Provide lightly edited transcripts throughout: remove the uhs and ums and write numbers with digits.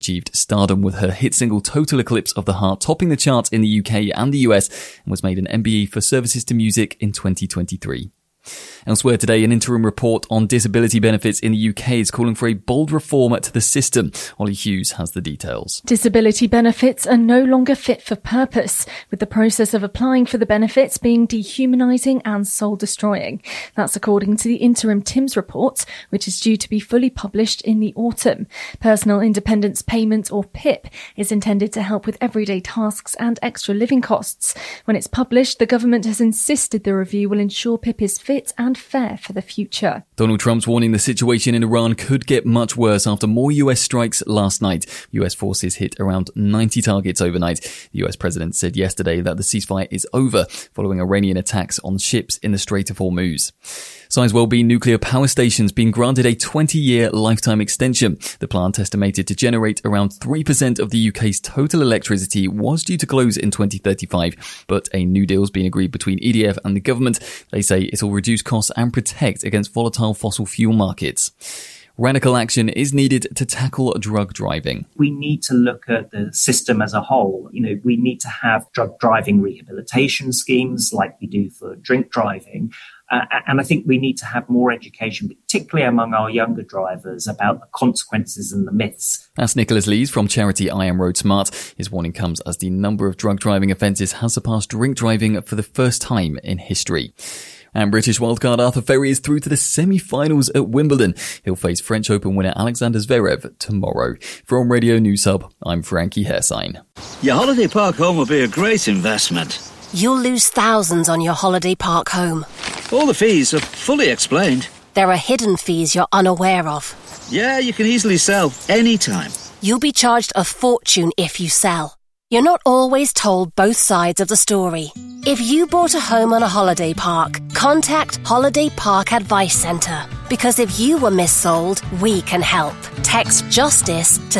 achieved stardom with her hit single Total Eclipse of the Heart, topping the charts in the UK and the US, and was made an MBE for services to music in 2023. Elsewhere today, an interim report on disability benefits in the UK is calling for a bold reform to the system. Ollie Hughes has the details. Disability benefits are no longer fit for purpose, with the process of applying for the benefits being dehumanising and soul-destroying. That's according to the interim TIMS report, which is due to be fully published in the autumn. Personal Independence Payment, or PIP, is intended to help with everyday tasks and extra living costs. When it's published, the government has insisted the review will ensure PIP is fit and fair for the future. Donald Trump's warning the situation in Iran could get much worse after more US strikes last night. US forces hit around 90 targets overnight. The US president said yesterday that the ceasefire is over following Iranian attacks on ships in the Strait of Hormuz. Sizewell B nuclear power station's been granted a 20-year lifetime extension. The plant, estimated to generate around 3% of the UK's total electricity, was due to close in 2035, but a new deal's been agreed between EDF and the government. They say it'll reduce costs and protect against volatile fossil fuel markets. Radical action is needed to tackle drug driving. We need to look at the system as a whole. We need to have drug driving rehabilitation schemes like we do for drink driving. And I think we need to have more education, particularly among our younger drivers, about the consequences and the myths. That's Nicholas Lees from charity I Am Road Smart. His warning comes as the number of drug driving offences has surpassed drink driving for the first time in history. And British wildcard Arthur Ferry is through to the semi-finals at Wimbledon. He'll face French Open winner Alexander Zverev tomorrow. From Radio News Hub, I'm Frankie Hairsign. Your holiday park home will be a great investment. You'll lose thousands on your holiday park home. All the fees are fully explained. There are hidden fees you're unaware of. Yeah, you can easily sell anytime. You'll be charged a fortune if you sell. You're not always told both sides of the story. If you bought a home on a holiday park, contact Holiday Park Advice Centre. Because if you were missold, we can help. Text JUSTICE to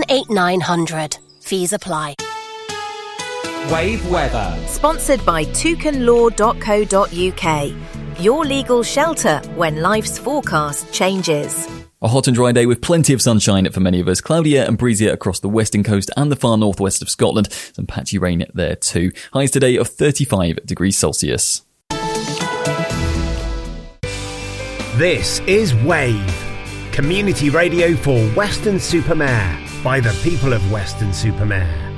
78900. Fees apply. Wave weather. Sponsored by toucanlaw.co.uk. Your legal shelter when life's forecast changes. A hot and dry day with plenty of sunshine for many of us. Cloudier and breezier across the western coast and the far northwest of Scotland. Some patchy rain there too. Highs today of 35 degrees Celsius. This is Wave. Community radio for Weston-super-Mare by the people of Weston-super-Mare.